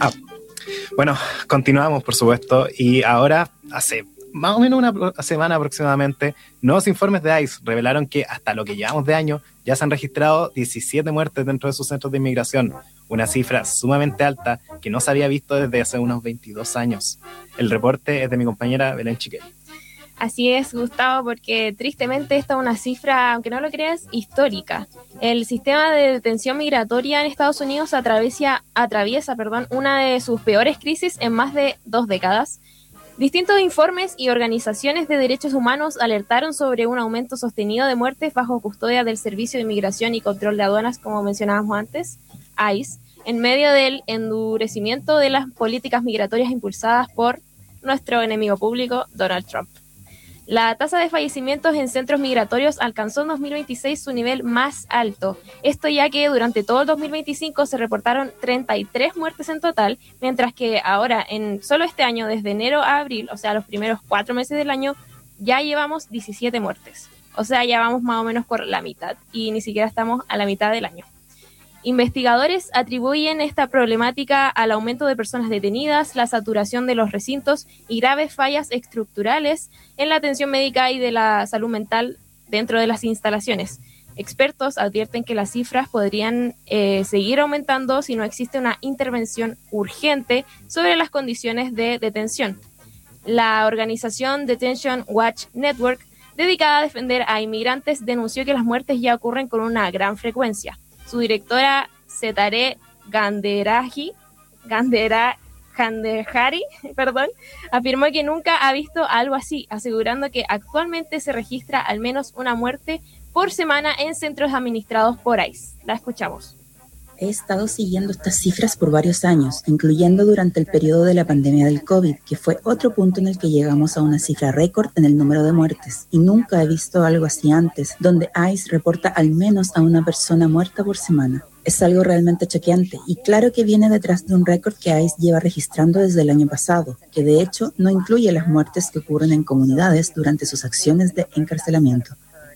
Ah, bueno, continuamos, por supuesto, y ahora, hace más o menos una semana aproximadamente, nuevos informes de ICE revelaron que hasta lo que llevamos de año ya se han registrado 17 muertes dentro de sus centros de inmigración, una cifra sumamente alta que no se había visto desde hace unos 22 años. El reporte es de mi compañera Belén Chiquel. Así es, Gustavo, porque tristemente esta es una cifra, aunque no lo creas, histórica. El sistema de detención migratoria en Estados Unidos atraviesa una de sus peores crisis en más de 2 décadas. Distintos informes y organizaciones de derechos humanos alertaron sobre un aumento sostenido de muertes bajo custodia del Servicio de Inmigración y Control de Aduanas, como mencionábamos antes, ICE, en medio del endurecimiento de las políticas migratorias impulsadas por nuestro enemigo público, Donald Trump. La tasa de fallecimientos en centros migratorios alcanzó en 2026 su nivel más alto. Esto ya que durante todo el 2025 se reportaron 33 muertes en total, mientras que ahora, en solo este año, desde enero a abril, o sea, los primeros 4 meses del año, ya llevamos 17 muertes. O sea, ya vamos más o menos por la mitad y ni siquiera estamos a la mitad del año. Investigadores atribuyen esta problemática al aumento de personas detenidas, la saturación de los recintos y graves fallas estructurales en la atención médica y de la salud mental dentro de las instalaciones. Expertos advierten que las cifras podrían seguir aumentando si no existe una intervención urgente sobre las condiciones de detención. La organización Detention Watch Network, dedicada a defender a inmigrantes, denunció que las muertes ya ocurren con una gran frecuencia. Su directora, Setare Gandehari, afirmó que nunca ha visto algo así, asegurando que actualmente se registra al menos una muerte por semana en centros administrados por ICE. La escuchamos. He estado siguiendo estas cifras por varios años, incluyendo durante el periodo de la pandemia del COVID, que fue otro punto en el que llegamos a una cifra récord en el número de muertes. Y nunca he visto algo así antes, donde ICE reporta al menos a una persona muerta por semana. Es algo realmente choqueante y claro que viene detrás de un récord que ICE lleva registrando desde el año pasado, que de hecho no incluye las muertes que ocurren en comunidades durante sus acciones de encarcelamiento.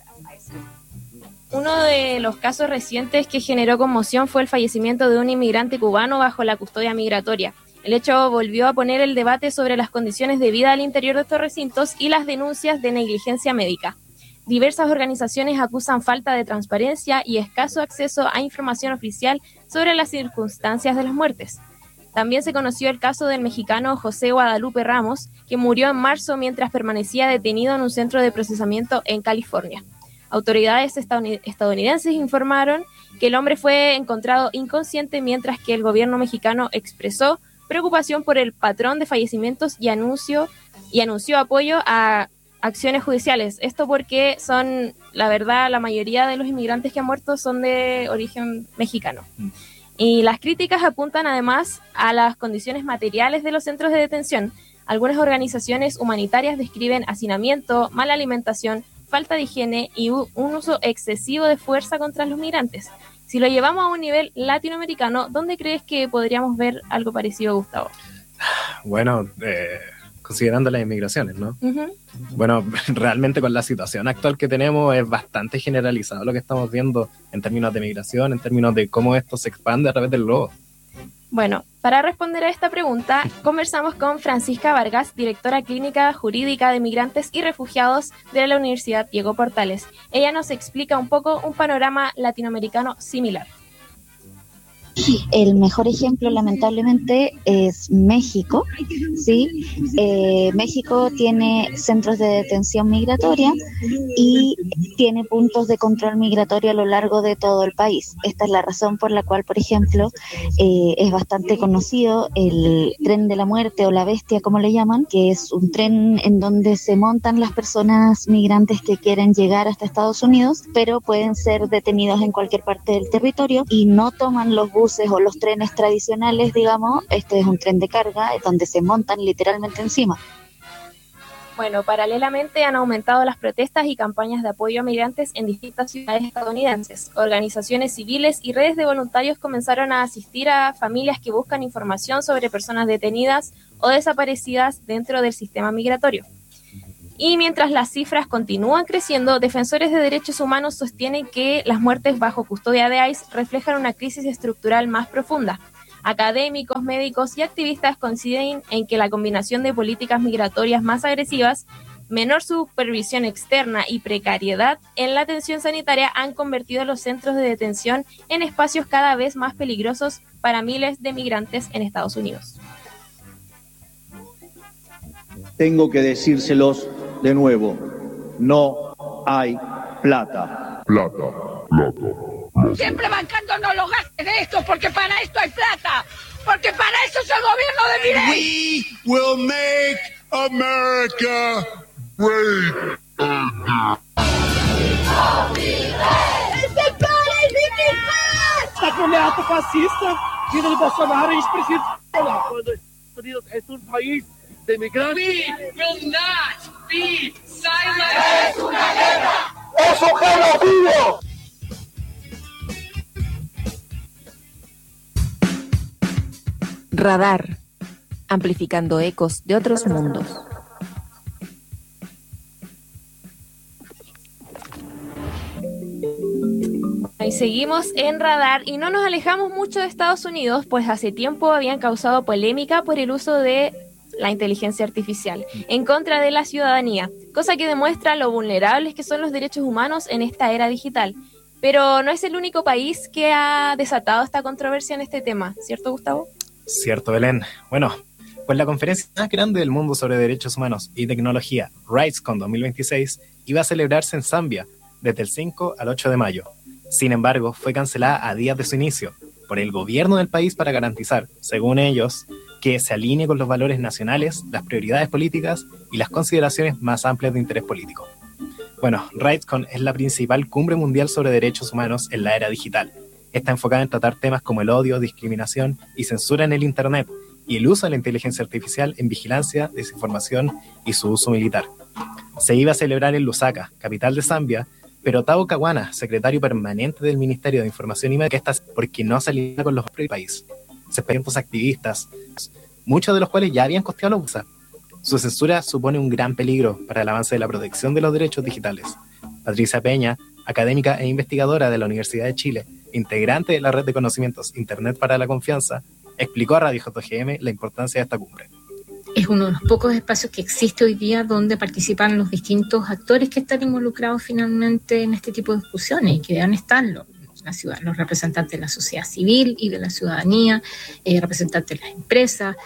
Uno de los casos recientes que generó conmoción fue el fallecimiento de un inmigrante cubano bajo la custodia migratoria. El hecho volvió a poner el debate sobre las condiciones de vida al interior de estos recintos y las denuncias de negligencia médica. Diversas organizaciones acusan falta de transparencia y escaso acceso a información oficial sobre las circunstancias de las muertes. También se conoció el caso del mexicano José Guadalupe Ramos, que murió en marzo mientras permanecía detenido en un centro de procesamiento en California. Autoridades estadounidenses informaron que el hombre fue encontrado inconsciente, mientras que el gobierno mexicano expresó preocupación por el patrón de fallecimientos y anunció apoyo a acciones judiciales. Esto porque la verdad, la mayoría de los inmigrantes que han muerto son de origen mexicano. Y las críticas apuntan además a las condiciones materiales de los centros de detención. Algunas organizaciones humanitarias describen hacinamiento, mala alimentación, falta de higiene y un uso excesivo de fuerza contra los migrantes. Si lo llevamos a un nivel latinoamericano, ¿dónde crees que podríamos ver algo parecido, Gustavo? Bueno, considerando las inmigraciones, ¿no? Uh-huh. Bueno, realmente con la situación actual que tenemos es bastante generalizado lo que estamos viendo en términos de migración, en términos de cómo esto se expande a través del globo. Bueno, para responder a esta pregunta, conversamos con Francisca Vargas, directora clínica jurídica de migrantes y refugiados de la Universidad Diego Portales. Ella nos explica un poco un panorama latinoamericano similar. El mejor ejemplo, lamentablemente, es México, ¿sí? México tiene centros de detención migratoria y tiene puntos de control migratorio a lo largo de todo el país. Esta es la razón por la cual, por ejemplo, es bastante conocido el tren de la muerte o la bestia, como le llaman, que es un tren en donde se montan las personas migrantes que quieren llegar hasta Estados Unidos, pero pueden ser detenidos en cualquier parte del territorio y no toman los buses o los trenes tradicionales, digamos. Este es un tren de carga donde se montan literalmente encima. Bueno, paralelamente han aumentado las protestas y campañas de apoyo a migrantes en distintas ciudades estadounidenses. Organizaciones civiles y redes de voluntarios comenzaron a asistir a familias que buscan información sobre personas detenidas o desaparecidas dentro del sistema migratorio. Y mientras las cifras continúan creciendo, defensores de derechos humanos sostienen que las muertes bajo custodia de ICE reflejan una crisis estructural más profunda. Académicos, médicos y activistas coinciden en que la combinación de políticas migratorias más agresivas, menor supervisión externa y precariedad en la atención sanitaria han convertido a los centros de detención en espacios cada vez más peligrosos para miles de migrantes en Estados Unidos. Tengo que decírselos de nuevo, no hay plata. Siempre bancándonos los gastos de esto, porque para esto hay plata, porque para eso es el gobierno de Milei. We will make America great again. Está com um ato fascista, vindo do Bolsonaro, a gente precisa falar. Quando os Estados Unidos é um país de imigrantes. We will not be silent. Es una guerra. Es un genocidio. Radar, amplificando ecos de otros mundos. Y seguimos en Radar y no nos alejamos mucho de Estados Unidos, pues hace tiempo habían causado polémica por el uso de la inteligencia artificial en contra de la ciudadanía, cosa que demuestra lo vulnerables que son los derechos humanos en esta era digital. Pero no es el único país que ha desatado esta controversia en este tema, ¿cierto, Gustavo? Cierto, Belén. Bueno, pues la conferencia más grande del mundo sobre derechos humanos y tecnología, RightsCon 2026, iba a celebrarse en Zambia desde el 5 al 8 de mayo. Sin embargo, fue cancelada a días de su inicio por el gobierno del país para garantizar, según ellos, que se alinee con los valores nacionales, las prioridades políticas y las consideraciones más amplias de interés político. Bueno, RightsCon es la principal cumbre mundial sobre derechos humanos en la era digital. Está enfocada en tratar temas como el odio, discriminación y censura en el Internet y el uso de la inteligencia artificial en vigilancia, desinformación y su uso militar. Se iba a celebrar en Lusaka, capital de Zambia, pero Tabo Kawana, secretario permanente del Ministerio de Información y Media, porque no se alinea con los del país. Se experimentos activistas, muchos de los cuales ya habían costeado la USA. Su censura supone un gran peligro para el avance de la protección de los derechos digitales. Patricia Peña, académica e investigadora de la Universidad de Chile, integrante de la red de conocimientos Internet para la Confianza, explicó a Radio JGM la importancia de esta cumbre. Es uno de los pocos espacios que existe hoy día donde participan los distintos actores que están involucrados finalmente en este tipo de discusiones y que deben estar los representantes de la sociedad civil y de la ciudadanía, representantes de las empresas,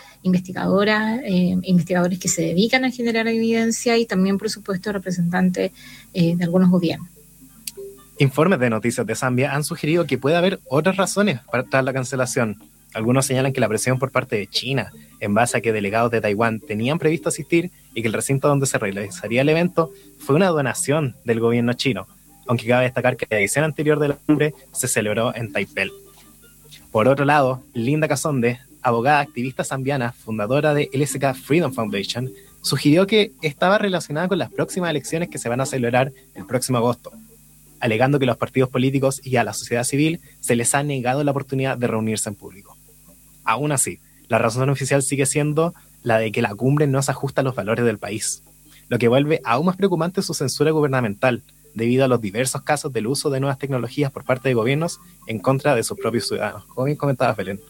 investigadores que se dedican a generar evidencia y también, por supuesto, representantes de algunos gobiernos. Informes de Noticias de Zambia han sugerido que puede haber otras razones para la cancelación. Algunos señalan que la presión por parte de China, en base a que delegados de Taiwán tenían previsto asistir y que el recinto donde se realizaría el evento fue una donación del gobierno chino, aunque cabe destacar que la edición anterior de la cumbre se celebró en Taipei. Por otro lado, Linda Casonde, abogada activista zambiana, fundadora de LSK Freedom Foundation, sugirió que estaba relacionada con las próximas elecciones que se van a celebrar el próximo agosto, alegando que a los partidos políticos y a la sociedad civil se les ha negado la oportunidad de reunirse en público. Aún así, la razón oficial sigue siendo la de que la cumbre no se ajusta a los valores del país, lo que vuelve aún más preocupante su censura gubernamental, debido a los diversos casos del uso de nuevas tecnologías por parte de gobiernos en contra de sus propios ciudadanos. Como bien comentabas, Belén.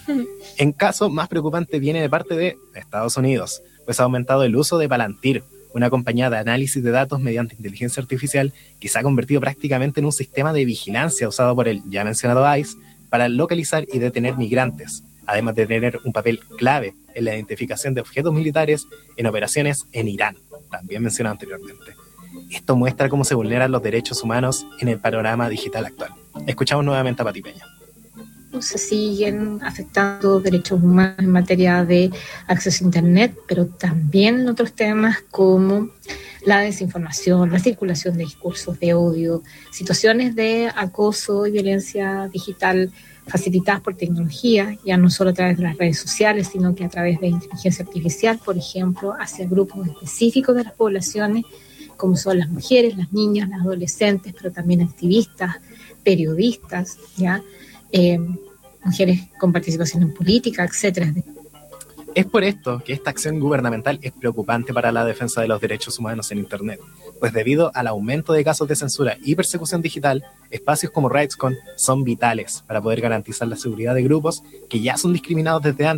En caso más preocupante viene de parte de Estados Unidos, pues ha aumentado el uso de Palantir, una compañía de análisis de datos mediante inteligencia artificial que se ha convertido prácticamente en un sistema de vigilancia usado por el ya mencionado ICE para localizar y detener migrantes, además de tener un papel clave en la identificación de objetos militares en operaciones en Irán, también mencionado anteriormente. Esto muestra cómo se vulneran los derechos humanos en el panorama digital actual. Escuchamos nuevamente a Pati Peña. Se siguen afectando derechos humanos en materia de acceso a Internet, pero también en otros temas como la desinformación, la circulación de discursos de odio, situaciones de acoso y violencia digital facilitadas por tecnología, ya no solo a través de las redes sociales, sino que a través de inteligencia artificial, por ejemplo, hacia grupos específicos de las poblaciones, como son las mujeres, las niñas, las adolescentes, pero también activistas, periodistas, ¿ya? Mujeres con participación en política, etcétera. Es por esto que esta acción gubernamental es preocupante para la defensa de los derechos humanos en Internet, pues debido al aumento de casos de censura y persecución digital, espacios como RightsCon son vitales para poder garantizar la seguridad de grupos que ya son discriminados desde antes